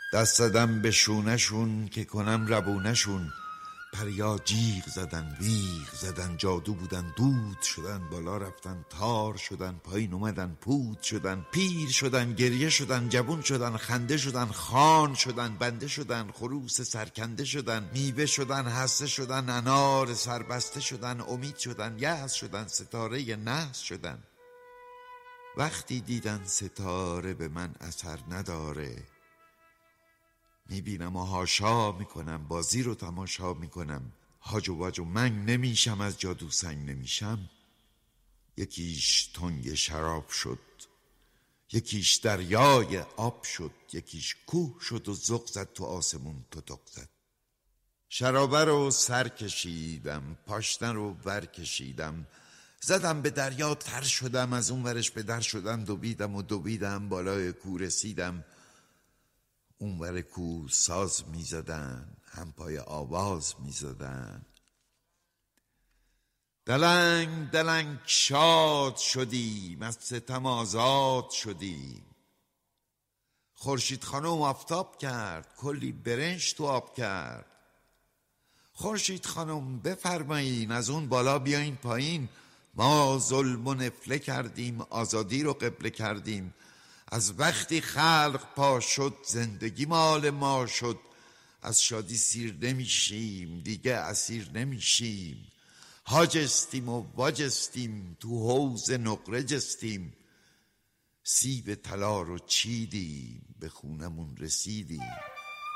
دست زدم به شونشون که کنم ربونشون. پریا جیغ زدن ویغ زدن، جادو بودن دود شدن، بالا رفتن تار شدن، پایین اومدن پود شدن، پیر شدن گریه شدن، جوون شدن خنده شدن، خان شدن بنده شدن، خروس سرکنده شدن، میوه شدن هسته شدن، انار سربسته شدن، امید شدن یأس شدن، ستاره نحس شدن. وقتی دیدن ستاره به من اثر نداره، میبینم و هاشا میکنم، بازی رو تماشا میکنم، هاج و واج و منگ نمیشم، از جادو سنگ نمیشم. یکیش تنگ شراب شد، یکیش دریای آب شد، یکیش کوه شد و ذوق زد تو آسمون تتق زد. شرابه رو سر کشیدم، پاشنه رو ور کشیدم، زدم به دریا تر شدم، از اون ورش به در شدم، دویدم و دویدم بالای کوه رسیدم. اون ور کوه ساز می زدن، هم پای آواز می زدن. دلنگ دلنگ شاد شدیم، از ستم آزاد شدیم. خورشید خانم آفتاب کرد، کلی برنج تو آب کرد. خورشید خانم بفرمایین، از اون بالا بیاین پایین. ما ظلم و نفله کردیم، آزادی رو قبله کردیم. از وقتی خلق پا شد، زندگی مال ما شد. از شادی سیر نمیشیم، دیگه اسیر نمیشیم. هاجستیم و واجستیم، تو حوض نقره جستیم. سیب طلا رو چیدیم، به خونمون رسیدیم.